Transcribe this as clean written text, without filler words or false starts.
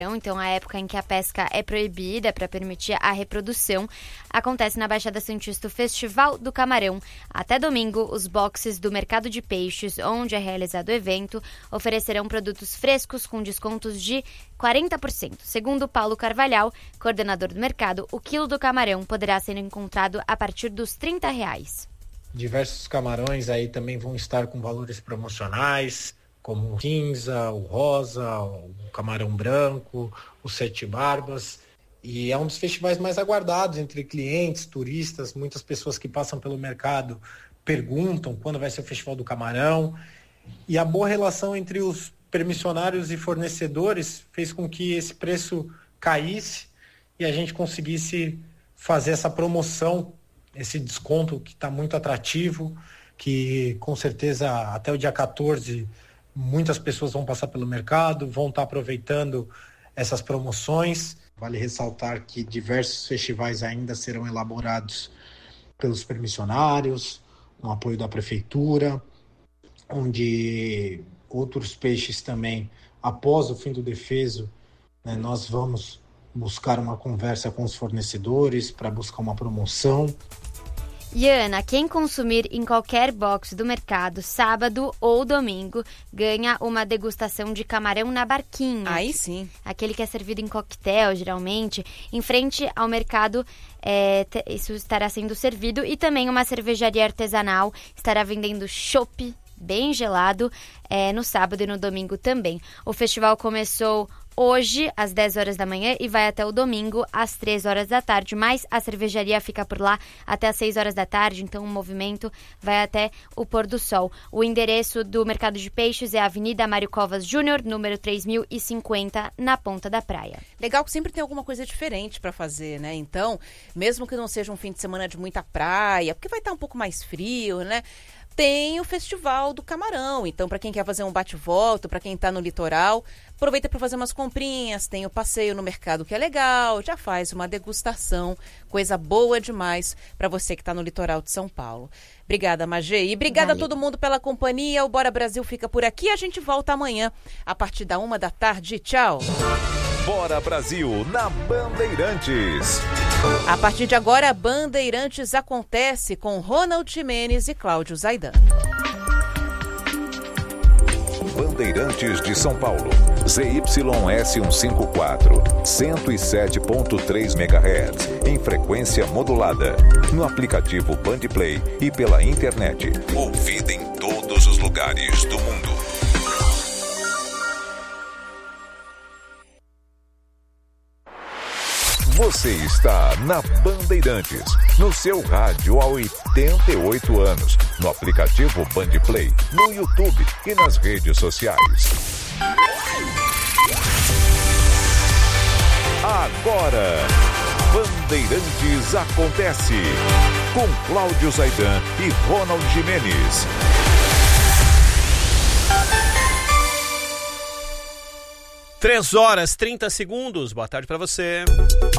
Então, a época em que a pesca é proibida para permitir a reprodução, acontece na Baixada Santista o Festival do Camarão. Até domingo, os boxes do Mercado de Peixes, onde é realizado o evento, oferecerão produtos frescos com descontos de 40%. Segundo Paulo Carvalhal, coordenador do mercado, o quilo do camarão poderá ser encontrado a partir dos R$30. Diversos camarões aí também vão estar com valores promocionais, como o cinza, o rosa, o camarão branco, o sete barbas. E é um dos festivais mais aguardados entre clientes, turistas, muitas pessoas que passam pelo mercado perguntam quando vai ser o Festival do Camarão. E a boa relação entre os permissionários e fornecedores fez com que esse preço caísse e a gente conseguisse fazer essa promoção, esse desconto que está muito atrativo, que com certeza até o dia 14 muitas pessoas vão passar pelo mercado, vão estar aproveitando essas promoções. Vale ressaltar que diversos festivais ainda serão elaborados pelos permissionários, com apoio da prefeitura, onde outros peixes também, após o fim do defeso, né, nós vamos buscar uma conversa com os fornecedores para buscar uma promoção. E Ana, quem consumir em qualquer box do mercado, sábado ou domingo, ganha uma degustação de camarão na barquinha. Aí sim. Aquele que é servido em coquetel, geralmente. Em frente ao mercado, isso estará sendo servido. E também uma cervejaria artesanal estará vendendo chopp bem gelado no sábado e no domingo também. O festival começou hoje, às 10 horas da manhã, e vai até o domingo, às 3 horas da tarde. Mas a cervejaria fica por lá até às 6 horas da tarde, então o movimento vai até o pôr do sol. O endereço do Mercado de Peixes é a Avenida Mário Covas Júnior, número 3050, na Ponta da Praia. Legal que sempre tem alguma coisa diferente para fazer, né? Então, mesmo que não seja um fim de semana de muita praia, porque vai estar um pouco mais frio, né? Tem o Festival do Camarão, então para quem quer fazer um bate-volta, para quem está no litoral, aproveita para fazer umas comprinhas, tem o passeio no mercado que é legal, já faz uma degustação, coisa boa demais para você que está no litoral de São Paulo. Obrigada, Magê, e obrigada a todo mundo pela companhia. O Bora Brasil fica por aqui, a gente volta amanhã a partir da 13h. Tchau! Bora Brasil na Bandeirantes. A partir de agora, Bandeirantes acontece com Ronald Gimenez e Cláudio Zaidan. Bandeirantes de São Paulo, ZYS 154, 107.3 MHz, em frequência modulada, no aplicativo Bandplay e pela internet. Ouvida em todos os lugares do mundo. Você está na Bandeirantes, no seu rádio há 88 anos, no aplicativo Bandplay, no YouTube e nas redes sociais. Agora, Bandeirantes acontece, com Cláudio Zaidan e Ronald Gimenez. 3 horas, 30 segundos. Boa tarde para você.